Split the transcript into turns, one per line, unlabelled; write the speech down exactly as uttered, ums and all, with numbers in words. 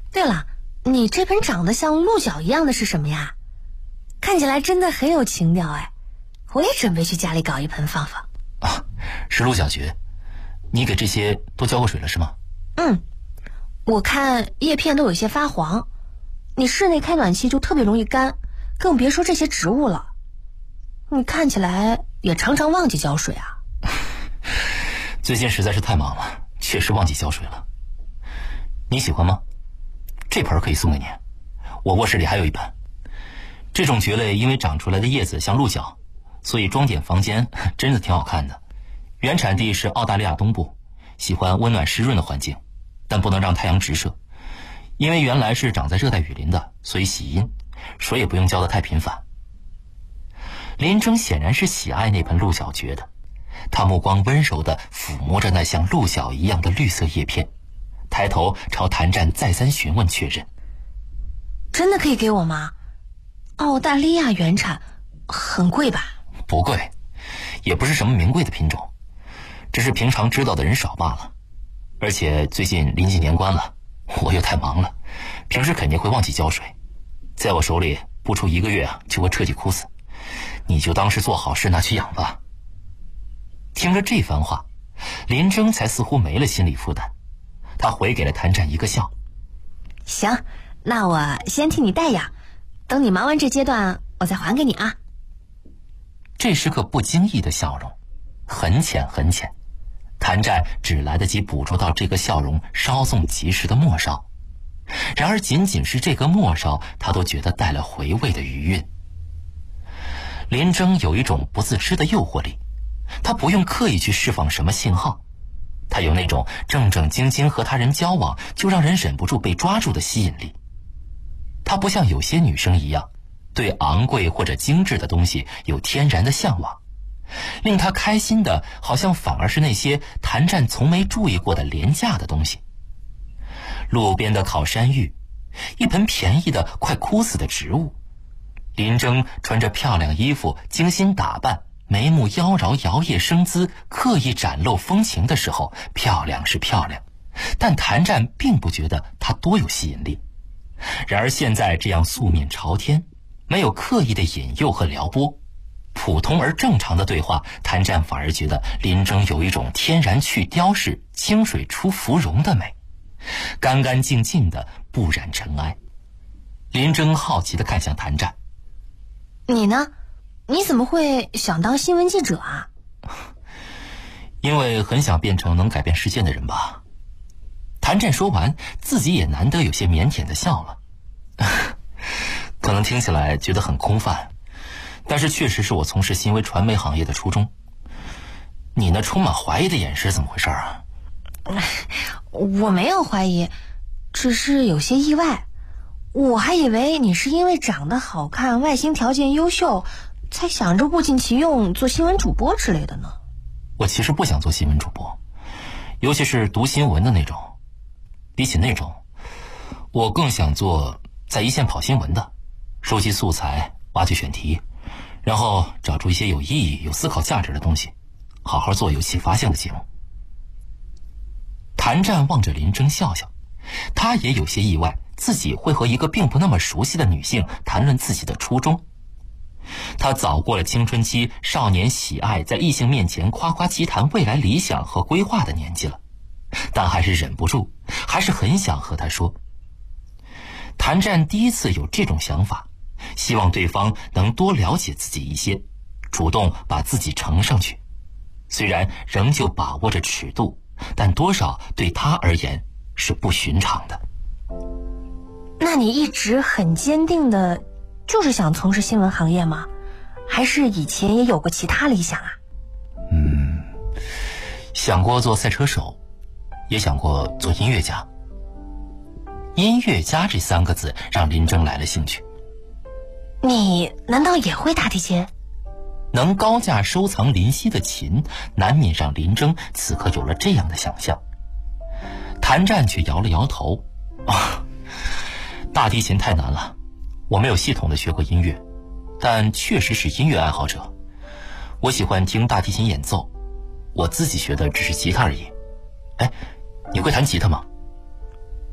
对了，你这盆长得像鹿角一样的是什么呀？看起来真的很有情调哎，我也准备去家里搞一盆放放。
啊，是鹿角蕨。你给这些都浇过水了是吗？
嗯，我看叶片都有些发黄，你室内开暖气就特别容易干，更别说这些植物了。你看起来也常常忘记浇水啊。
最近实在是太忙了，确实忘记浇水了。你喜欢吗？这盆可以送给你，我卧室里还有一盆。这种蕨类因为长出来的叶子像鹿角，所以装点房间真的挺好看的。原产地是澳大利亚东部，喜欢温暖湿润的环境，但不能让太阳直射。因为原来是长在热带雨林的，所以喜阴，水也不用浇得太频繁。林征显然是喜爱那盆鹿角蕨的，他目光温柔地抚摸着那像鹿角一样的绿色叶片，抬头朝谭战再三询问确认：
真的可以给我吗？澳大利亚原产，很贵吧？
不贵，也不是什么名贵的品种，只是平常知道的人少罢了。而且最近临近年关了，我又太忙了，平时肯定会忘记浇水，在我手里不出一个月啊，就会彻底枯死。你就当是做好事拿去养吧。听着这番话，林征才似乎没了心理负担，他回给了谭战一个笑：
行，那我先替你代养，等你忙完这阶段我再还给你啊。
这是个不经意的笑容，很浅很浅，谭战只来得及捕捉到这个笑容稍纵即逝的末梢。然而仅仅是这个末梢，他都觉得带了回味的余韵。林征有一种不自知的诱惑力，他不用刻意去释放什么信号，他有那种正正经经和他人交往就让人忍不住被抓住的吸引力。他不像有些女生一样对昂贵或者精致的东西有天然的向往，令他开心的好像反而是那些谭战从没注意过的廉价的东西。路边的烤山芋，一盆便宜的快枯死的植物，林征穿着漂亮衣服精心打扮，眉目妖娆摇曳生姿，刻意展露风情的时候，漂亮是漂亮，但谭战并不觉得她多有吸引力。然而现在这样素面朝天，没有刻意的引诱和撩拨，普通而正常的对话，谭战反而觉得林征有一种天然去雕饰、清水出芙蓉的美，干干净净的不染尘埃。林征好奇地看向谭战：
你呢？你怎么会想当新闻记者啊？
因为很想变成能改变世界的人吧。谭战说完，自己也难得有些腼腆地笑了。可能听起来觉得很空泛，但是确实是我从事新闻传媒行业的初衷。你那充满怀疑的眼神怎么回事啊？
我没有怀疑，只是有些意外。我还以为你是因为长得好看、外形条件优秀，才想着物尽其用做新闻主播之类的呢。
我其实不想做新闻主播，尤其是读新闻的那种。比起那种，我更想做在一线跑新闻的，收集素材，挖掘选题，然后找出一些有意义、有思考价值的东西，好好做有启发性的节目。谭战望着林征笑笑，他也有些意外，自己会和一个并不那么熟悉的女性谈论自己的初衷。他早过了青春期少年喜爱在异性面前夸夸其谈未来理想和规划的年纪了，但还是忍不住，还是很想和他说。谭战第一次有这种想法，希望对方能多了解自己一些，主动把自己呈上去。虽然仍旧把握着尺度，但多少对他而言是不寻常的。
那你一直很坚定的就是想从事新闻行业吗？还是以前也有过其他理想啊？
嗯，想过做赛车手，也想过做音乐家。音乐家这三个字让林征来了兴趣。
你难道也会打提琴？
能高价收藏林夕的琴，难免让林征此刻有了这样的想象。谭战却摇了摇头：啊，大提琴太难了，我没有系统的学过音乐，但确实是音乐爱好者。我喜欢听大提琴演奏，我自己学的只是吉他而已。哎，你会弹吉他吗？